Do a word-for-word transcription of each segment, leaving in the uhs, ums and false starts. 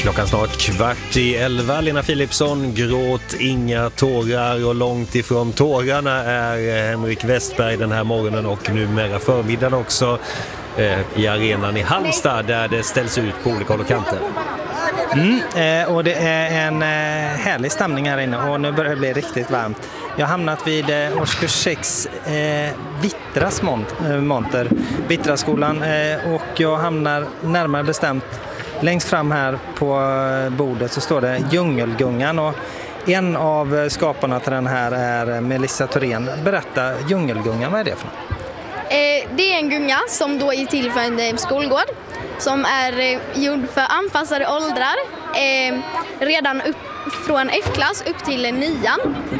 Klockan snart kvart i elva. Lena Philipsson, gråt inga tårar, och långt ifrån tårarna är Henrik Westberg den här morgonen och numera förmiddagen också eh, i arenan i Halmstad där det ställs ut på olika håll och kanter. Mm, eh, och det är en eh, härlig stämning här inne och nu börjar det bli riktigt varmt. Jag har hamnat vid eh, årskurs sex eh, Vittras mont, eh, monter, Vittraskolan eh, och jag hamnar närmare bestämt längst fram här på bordet så står det Djungelgungan, och en av skaparna till den här är Melissa Thorén. Berätta, Djungelgungan, vad är det för något? Eh, det är en gunga som då är till för en skolgård som är eh, gjord för anpassade åldrar eh, redan upp från F-klass upp till nian.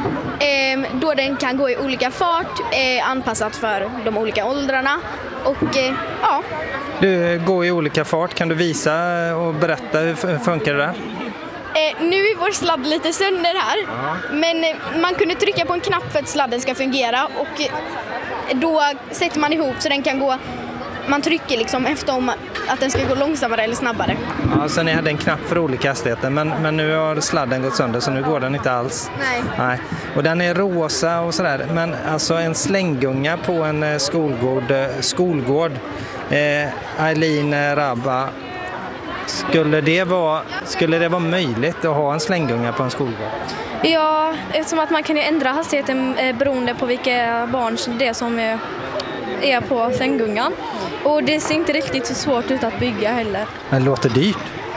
Eh, då den kan gå i olika fart, eh, anpassat för de olika åldrarna. Och eh, ja. Du går i olika fart. Kan du visa och berätta hur funkar det där? Eh, nu är vår sladd lite sönder här. Ja. Men eh, man kunde trycka på en knapp för att sladden ska fungera. Och eh, då sätter man ihop så den kan gå. Man trycker liksom efter om att den ska gå långsammare eller snabbare. Ja, så ni hade en knapp för olika hastigheter, men, men nu har sladden gått sönder så nu går den inte alls. Nej. Nej. Och den är rosa och sådär, men alltså en slänggunga på en skolgård, skolgård eh, Eileen Rabba, skulle det, vara, skulle det vara möjligt att ha en slänggunga på en skolgård? Ja, eftersom att man kan ändra hastigheten eh, beroende på vilka barn det är som är är på slänggungan. Och det ser inte riktigt så svårt ut att bygga heller. Men det låter dyrt.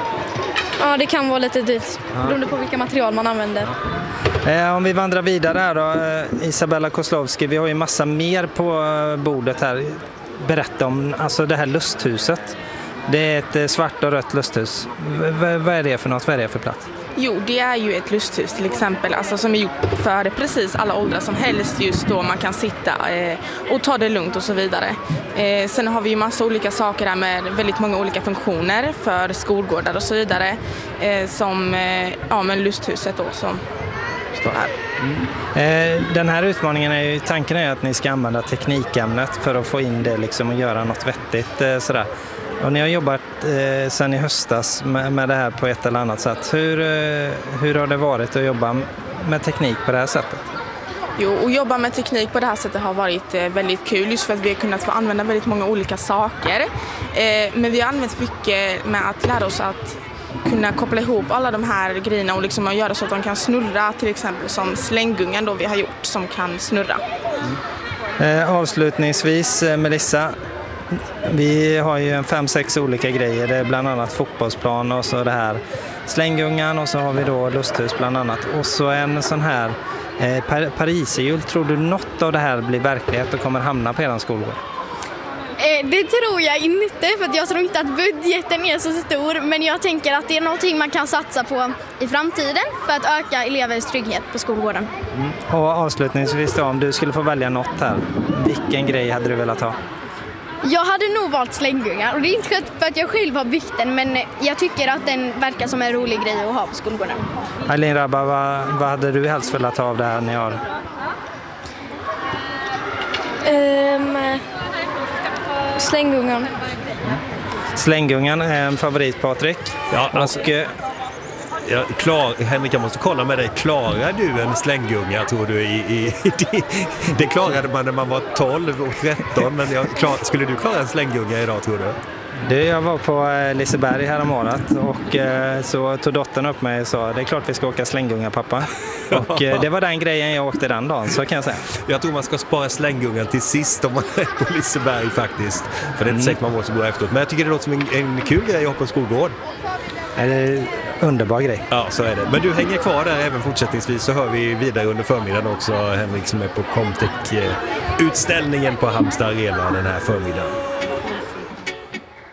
Ja, det kan vara lite dyrt. Ja. Beroende på vilka material man använder. Eh, om vi vandrar vidare här då, eh, Isabella Koslowski, vi har ju massa mer på bordet här. Berätta om alltså det här lusthuset. Det är ett eh, svart och rött lusthus. V- v- vad är det för något? Vad är det för plats? Jo, det är ju ett lusthus till exempel, alltså, som är gjort för precis alla åldrar som helst, just då man kan sitta eh, och ta det lugnt och så vidare. Eh, sen har vi ju massa olika saker här med väldigt många olika funktioner för skolgårdar och så vidare, eh, som eh, ja, men lusthuset då som står här. Mm. Eh, den här utmaningen är ju, tanken är att ni ska använda teknikämnet för att få in det liksom och göra något vettigt eh, sådär. Och ni har jobbat eh, sedan i höstas med, med det här på ett eller annat sätt. Hur, eh, hur har det varit att jobba med teknik på det här sättet? Jo, och jobba med teknik på det här sättet har varit eh, väldigt kul, just för att vi har kunnat få använda väldigt många olika saker. Eh, men vi har använt mycket med att lära oss att kunna koppla ihop alla de här grejerna och liksom att göra så att de kan snurra, till exempel som slänggungan då vi har gjort som kan snurra. Mm. Eh, avslutningsvis, eh, Melissa, vi har ju en fem, sex olika grejer. Det är bland annat fotbollsplan och så det här slänggungan, och så har vi då lusthus bland annat. Och så en sån här eh, par- pariserhjul. Tror du något av det här blir verklighet och kommer hamna på er skolgård? Eh, det tror jag inte, för att jag tror inte att budgeten är så stor. Men jag tänker att det är någonting man kan satsa på i framtiden för att öka elevers trygghet på skolgården. Mm. Och avslutningsvis då, om du skulle få välja något här, vilken grej hade du velat ha? Jag hade nog valt slänggungar, och det är inte för att jag själv har byggt den, men jag tycker att den verkar som en rolig grej att ha på skolgården. Eileen Rabba, vad, vad hade du helst velat ha av det här ni har? Um, slänggungan. Mm. Slänggungan är en favorit, Patrik. Ja, alltså, och, eh, ja, klar, Henrik, jag måste kolla med dig. Klarar du en slänggunga, tror du? I, i, i, det klarade man när man var tolv och tretton, men jag, klar, skulle du klara en slänggunga idag, tror du? Du, jag var på Liseberg här om året och eh, så tog dottern upp mig och sa, det är klart vi ska åka slänggunga, pappa. Och eh, det var den grejen jag åkte den dagen, så kan jag säga. Jag tror man ska spara slänggungan till sist om man är på Liseberg faktiskt. För det är inte mm. säkert man måste gå efteråt. Men jag tycker det låter som en, en kul grej att ha på en skolgård. Är det underbar grej. Ja, så är det. Men du hänger kvar där även fortsättningsvis, så hör vi vidare under förmiddagen också Henrik som är på Comtech-utställningen på Halmstad Arena den här förmiddagen.